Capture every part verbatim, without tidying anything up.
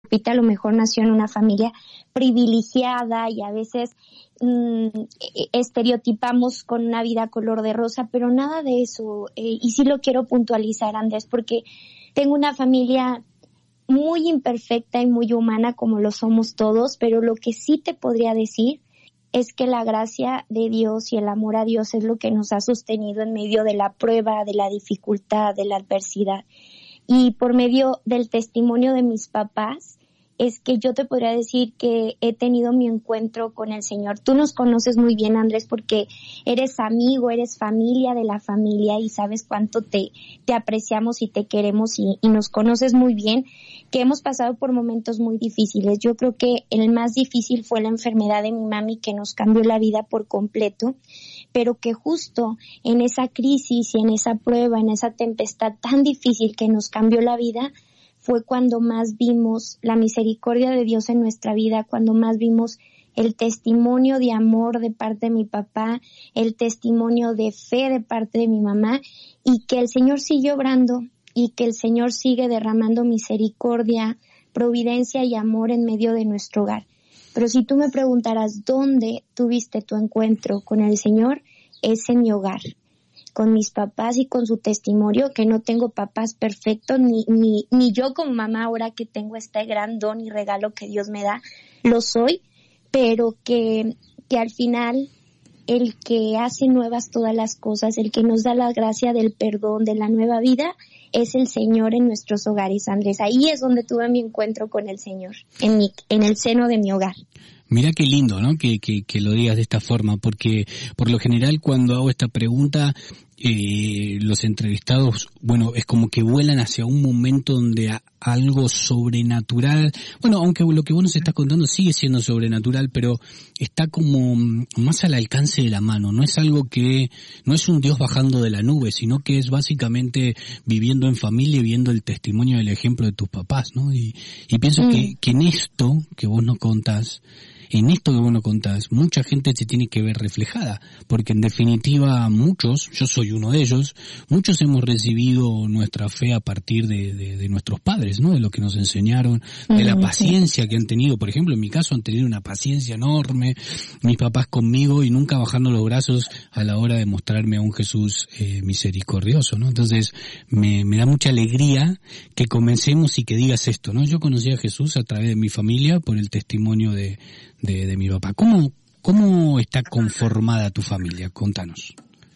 Pita a lo mejor nació en una familia privilegiada y a veces mmm, estereotipamos con una vida color de rosa, pero nada de eso. Eh, y sí lo quiero puntualizar, Andrés, porque tengo una familia muy imperfecta y muy humana como lo somos todos, pero lo que sí te podría decir es que la gracia de Dios y el amor a Dios es lo que nos ha sostenido en medio de la prueba, de la dificultad, de la adversidad. Y por medio del testimonio de mis papás, es que yo te podría decir que he tenido mi encuentro con el Señor. Tú nos conoces muy bien, Andrés, porque eres amigo, eres familia de la familia y sabes cuánto te, te apreciamos y te queremos y, y nos conoces muy bien, que hemos pasado por momentos muy difíciles. Yo creo que el más difícil fue la enfermedad de mi mami, que nos cambió la vida por completo, pero que justo en esa crisis y en esa prueba, en esa tempestad tan difícil que nos cambió la vida, fue cuando más vimos la misericordia de Dios en nuestra vida, cuando más vimos el testimonio de amor de parte de mi papá, el testimonio de fe de parte de mi mamá, y que el Señor sigue obrando y que el Señor sigue derramando misericordia, providencia y amor en medio de nuestro hogar. Pero si tú me preguntaras dónde tuviste tu encuentro con el Señor, es en mi hogar, con mis papás y con su testimonio, que no tengo papás perfectos, ni, ni, ni yo como mamá ahora que tengo este gran don y regalo que Dios me da, lo soy, pero que, que al final el que hace nuevas todas las cosas, el que nos da la gracia del perdón, de la nueva vida, es el Señor en nuestros hogares, Andrés. Ahí es donde tuve mi encuentro con el Señor, en mi, en el seno de mi hogar. Mira qué lindo, ¿no? Que, que, que lo digas de esta forma, porque por lo general cuando hago esta pregunta, eh, los entrevistados, bueno, es como que vuelan hacia un momento donde a, algo sobrenatural, bueno, aunque lo que vos nos estás contando sigue siendo sobrenatural, pero está como más al alcance de la mano, no es algo que, no es un Dios bajando de la nube, sino que es básicamente viviendo en familia y viendo el testimonio del ejemplo de tus papás, ¿no? Y, y pienso mm. que, que en esto que vos nos contás, en esto que vos nos contás, mucha gente se tiene que ver reflejada, porque en definitiva muchos, yo soy uno de ellos, muchos hemos recibido nuestra fe a partir de, de, de nuestros padres, ¿no? De lo que nos enseñaron, de la paciencia que han tenido. Por ejemplo, en mi caso han tenido una paciencia enorme, mis papás conmigo, y nunca bajando los brazos a la hora de mostrarme a un Jesús eh, misericordioso, ¿no? Entonces me, me da mucha alegría que comencemos y que digas esto, ¿no? Yo conocí a Jesús a través de mi familia por el testimonio de De, de mi papá. ¿Cómo, cómo está conformada tu familia? Contanos.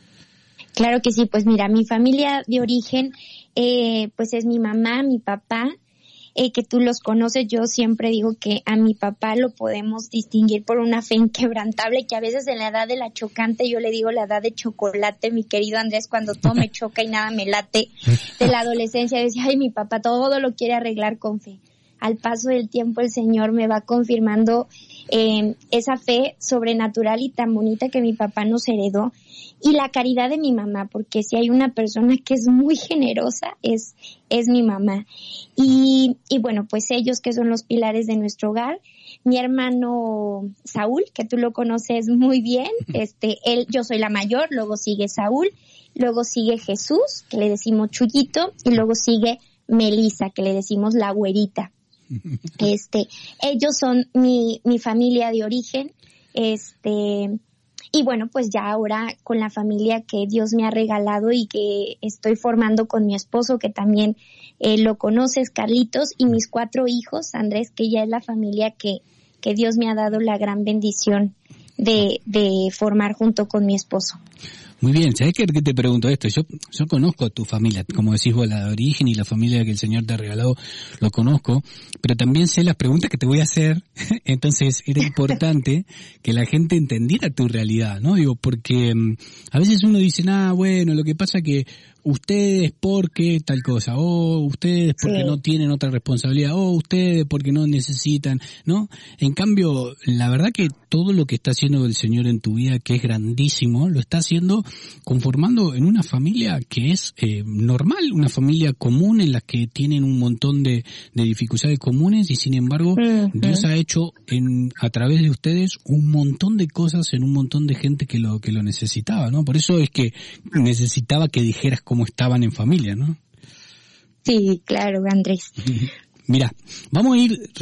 Claro que sí, pues mira, mi familia de origen, eh, pues es mi mamá, mi papá, eh, que tú los conoces. Yo siempre digo que a mi papá lo podemos distinguir por una fe inquebrantable, que a veces en la edad de la chocante, yo le digo la edad de chocolate, mi querido Andrés, cuando todo me choca y nada me late, de la adolescencia, decía, ay, mi papá todo lo quiere arreglar con fe. Al paso del tiempo el Señor me va confirmando eh, esa fe sobrenatural y tan bonita que mi papá nos heredó, y la caridad de mi mamá, porque si hay una persona que es muy generosa es es mi mamá. Y, y bueno, pues ellos que son los pilares de nuestro hogar. Mi hermano Saúl, que tú lo conoces muy bien, este él, yo soy la mayor, luego sigue Saúl, luego sigue Jesús, que le decimos Chuyito, y luego sigue Melissa, que le decimos la güerita. Este, ellos son mi, mi familia de origen, este, y bueno, pues ya ahora con la familia que Dios me ha regalado y que estoy formando con mi esposo, que también eh, lo conoces, Carlitos, y mis cuatro hijos, Andrés, que ya es la familia que, que Dios me ha dado la gran bendición de, de formar junto con mi esposo. Muy bien, ¿sabés qué te pregunto esto? Yo yo conozco a tu familia, como decís vos, la de origen y la familia que el Señor te ha regalado, lo conozco, pero también sé las preguntas que te voy a hacer, entonces era importante que la gente entendiera tu realidad, ¿no? Digo, porque um, a veces uno dice, ah, bueno, lo que pasa que ustedes porque tal cosa, o ustedes porque sí. no tienen otra responsabilidad, o ustedes porque no necesitan, ¿no? En cambio, la verdad que todo lo que está haciendo el Señor en tu vida, que es grandísimo, lo está haciendo conformando en una familia que es eh, normal, una familia común en la que tienen un montón de, de dificultades comunes, y sin embargo uh-huh. Dios ha hecho en a través de ustedes un montón de cosas en un montón de gente que lo que lo necesitaba, ¿no? Por eso es que necesitaba que dijeras cómo estaban en familia, ¿no? Sí, claro, Andrés. Mira, vamos a ir